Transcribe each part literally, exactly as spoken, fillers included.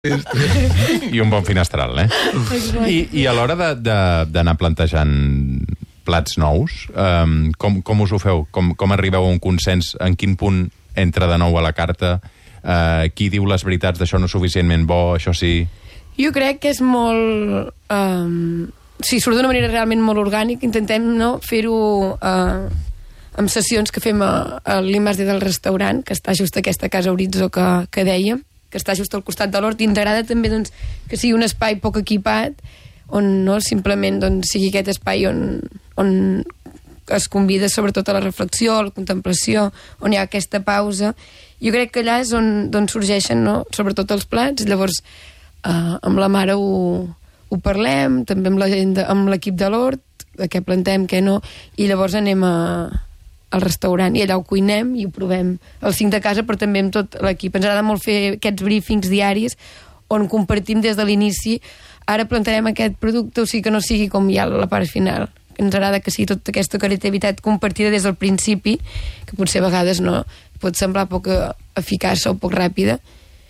I un bon finestral, eh? I, i a l'hora d'anar plantejant plats nous, um, com, com us ho feu? Com, com arribeu a un consens? En quin punt entra de nou a la carta? Uh, qui diu les veritats d'això no és suficientment bo, això sí? Jo crec que és molt... Um, si surt d'una manera realment molt orgànica, intentem no, fer-ho uh, amb sessions que fem a, a l'I M A S D del restaurant, que està just a aquesta casa Horitzó que, que dèiem, que està just al costat de l'hort, i ens agrada també doncs, que sigui un espai poc equipat, on no, simplement doncs, sigui aquest espai on, on es convida sobretot a la reflexió, a la contemplació, on hi ha aquesta pausa. Jo crec que allà és on, on sorgeixen no, sobretot els plats, llavors eh, amb la mare ho, ho parlem, també amb la gent de, amb l'equip de l'hort, de què plantem, què no, i llavors anem a al restaurant, i allà ho cuinem i ho provem els cinc de casa, però també amb tot l'equip. Ens agrada molt fer aquests briefings diaris on compartim des de l'inici, ara plantarem aquest producte, o sigui que no sigui com ja la part final. Ens agrada que sigui tota aquesta creativitat compartida des del principi, que potser a vegades no pot semblar poc eficaç o poc ràpida,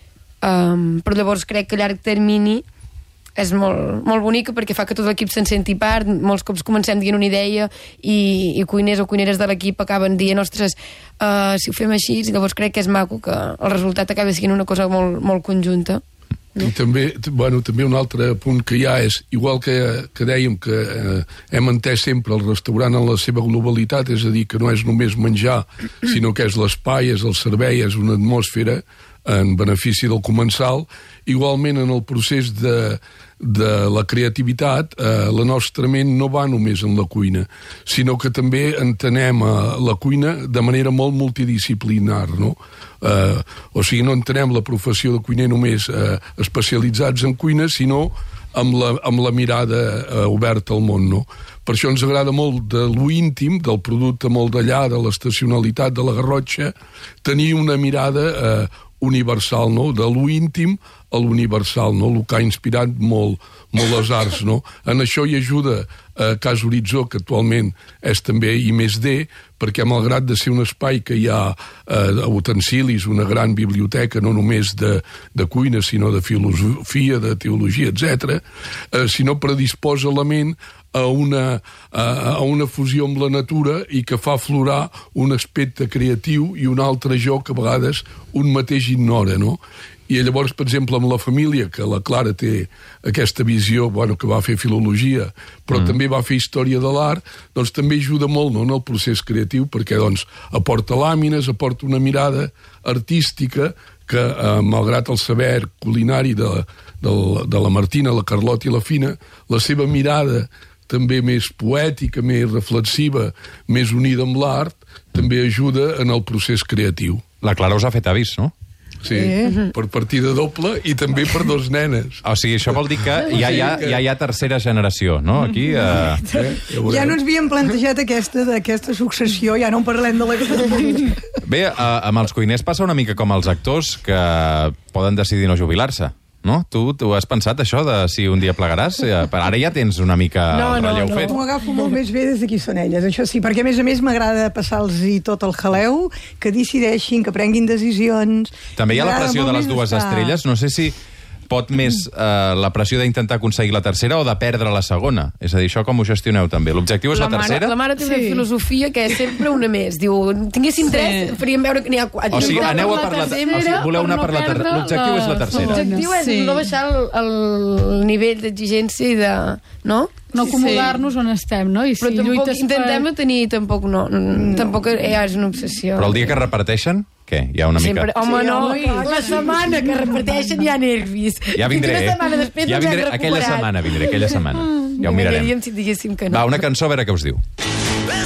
um, però llavors crec que a llarg termini és molt, molt bonica perquè fa que tot l'equip se'n senti part. Molts cops comencem dient una idea i, i cuiners o cuineres de l'equip acaben dient ostres, uh, si ho fem així, i llavors crec que és maco que el resultat acabi sent una cosa molt, molt conjunta. No? I també, bueno, també un altre punt que hi ha és, igual que, que dèiem que eh, hem entès sempre el restaurant en la seva globalitat, és a dir, que no és només menjar, sinó que és l'espai, és el servei, és una atmosfera en benefici del comensal. Igualment en el procés de, de la creativitat, eh, la nostra ment no va només en la cuina, sinó que també entenem eh, la cuina de manera molt multidisciplinar, no? Eh, o sigui, no entenem la professió de cuiner només eh, especialitzats en cuina, sinó amb la, amb la mirada eh, oberta al món, no? Per això ens agrada molt de lo íntim, del producte molt d'allà, de l'estacionalitat, de la Garrotxa, tenir una mirada eh, universal, no? De lo íntim a l'universal, no? El que ha inspirat molt, molt les arts, no? En això hi ajuda eh, Casa Horitzó, que actualment és també I més D, perquè malgrat de ser un espai que hi ha eh, utensilis, una gran biblioteca, no només de, de cuina, sinó de filosofia, de teologia, etcètera, eh, sinó predisposa la ment a una, a, a una fusió amb la natura i que fa aflorar un aspecte creatiu i un altre jo que a vegades un mateix ignora, no? I llavors, per exemple, amb la família, que la Clara té aquesta visió, bueno, que va fer filologia, però mm. també va fer història de l'art, doncs també ajuda molt, no?, en el procés creatiu, perquè doncs aporta làmines, aporta una mirada artística que, eh, malgrat el saber culinari de, de, de la Martina, la Carlota i la Fina, la seva mirada també més poètica, més reflexiva, més unida amb l'art, també ajuda en el procés creatiu. La Clara us ha fet avis, no? Sí, eh? Per partida doble i també per dos nenes. O sigui, això vol dir que ja hi ha, ja hi ha tercera generació, no? Aquí... Eh... Eh, ja, ja no ens havíem plantejat aquesta, d'aquesta successió, ja no en parlem de la Catalunya. Bé, eh, amb els cuiners passa una mica com els actors, que poden decidir no jubilar-se. No? Tu, tu has pensat això de si un dia plegaràs? Per ara ja tens una mica no, el relleu no, no. fet. M'ho agafo molt més bé des d'aquí són elles, això sí, perquè a més a més m'agrada passar-los tot el jaleu, que decideixin, que prenguin decisions. També hi ha la pressió de les dues estar... estrelles, no sé si pot més eh, la pressió d'intentar aconseguir la tercera o de perdre la segona. És a dir, això com ho gestioneu també? L'objectiu és la, la tercera? Mare, la mare té una sí. filosofia que és sempre una més. Diu, tinguéssim sí. tres, faríem veure que n'hi ha quatre. O sigui, aneu a per la tercera. O sigui, voleu anar per la tercera. L'objectiu és la tercera. L'objectiu és sí. no baixar el, el nivell d'exigència i de... No? No acomodar-nos sí. on estem, no? I si però tampoc lluites intentem per... no tenir, tampoc no, no. Tampoc ja és una obsessió. Però el dia que reparteixen, què? Hi ha una mica... Sempre, home, sí, no, home, la setmana que reparteixen hi ha nervis. Ja vindré, una setmana després ja vindré, no aquella setmana vindré, aquella setmana. Ja ho mirarem. Si diguéssim que no. Va, una cançó, a veure què us diu.